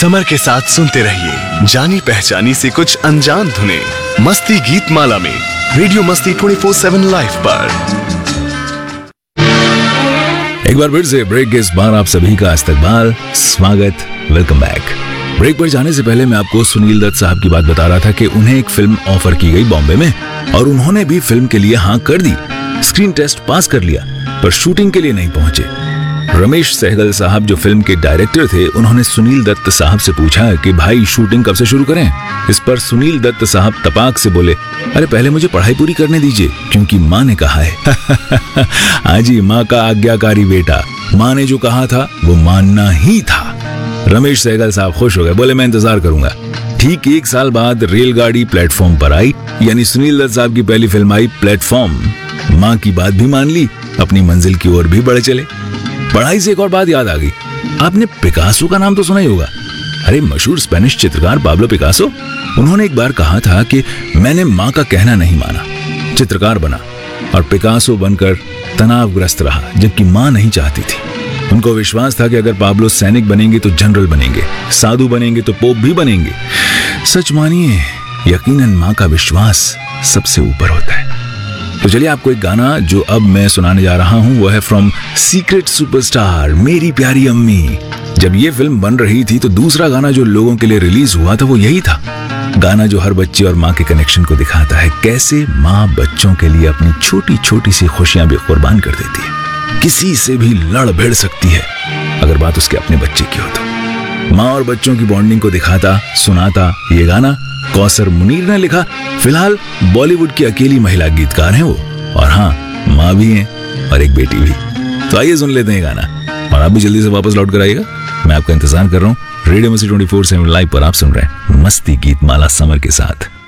Summer के साथ सुनते रहिए जानी पहचानी से कुछ अनजान धुने मस्ती गीत माला में रेडियो मस्ती 24/7 लाइव पर। एक बार फिर से ब्रेक के इस बार आप सभी का इस्तकबाल, स्वागत, वेलकम बैक। ब्रेक पर जाने से पहले मैं आपको सुनील दत्त साहब की बात बता रहा था कि उन्हें एक फिल्म ऑफर की गई बॉम्बे में और उन्होंने भी फिल्म के लिए हाँ कर दी। स्क्रीन टेस्ट पास कर लिया पर शूटिंग के लिए नहीं पहुंचे। रमेश सहगल साहब जो फिल्म के डायरेक्टर थे, उन्होंने सुनील दत्त साहब से पूछा कि भाई शूटिंग कब से शुरू करें। इस पर सुनील दत्त साहब तपाक से बोले, अरे पहले मुझे पढ़ाई पूरी करने दीजिए क्योंकि माँ ने कहा है। हाँ जी, माँ का आज्ञाकारी बेटा, माँ ने जो कहा था वो मानना ही था। रमेश सहगल साहब खुश हो गए, बोले मैं इंतजार करूंगा। ठीक 1 साल बाद रेलगाड़ी प्लेटफॉर्म पर आई, यानी सुनील दत्त साहब की पहली फिल्म आई प्लेटफॉर्म। माँ की बात भी मान ली, अपनी मंजिल की ओर भी बढ़े चले। पढ़ाई से एक और बात याद आ गई, आपने पिकासो का नाम तो सुना ही होगा। अरे मशहूर स्पेनिश चित्रकार पाब्लो पिकासो, उन्होंने एक बार कहा था कि मैंने माँ का कहना नहीं माना, चित्रकार बना और पिकासो बनकर तनावग्रस्त रहा, जबकि माँ नहीं चाहती थी। उनको विश्वास था कि अगर पाब्लो सैनिक बनेंगे तो जनरल बनेंगे, साधु बनेंगे तो पोप भी बनेंगे। सच मानिए, यकीनन माँ का विश्वास सबसे ऊपर होता है। तो चलिए आपको एक गाना जो अब मैं सुनाने जा रहा हूं वो है फ्रॉम सीक्रेट सुपरस्टार मेरी प्यारी अम्मी। जब ये फिल्म बन रही थी तो दूसरा गाना जो लोगों के लिए रिलीज हुआ था वो यही था। गाना जो हर बच्चे और माँ के कनेक्शन को दिखाता है, कैसे माँ बच्चों के लिए अपनी छोटी छोटी सी खुशियां भी कुर्बान कर देती है। किसी से भी लड़ भिड़ सकती है अगर बात उसके अपने बच्चे की हो तो। माँ और बच्चों की बॉन्डिंग को दिखाता सुनाता ये गाना कौसर मुनीर ने लिखा। फिलहाल बॉलीवुड की अकेली महिला गीतकार हैं वो, और हाँ माँ भी हैं और एक बेटी भी। तो आइए सुन लेते हैं गाना और आप भी जल्दी से वापस लौट कर आइएगा। मैं आपका इंतजार कर रहा हूँ रेडियो मस्ती 24/7 लाइव पर। आप सुन रहे हैं मस्ती गीत माला समर के साथ।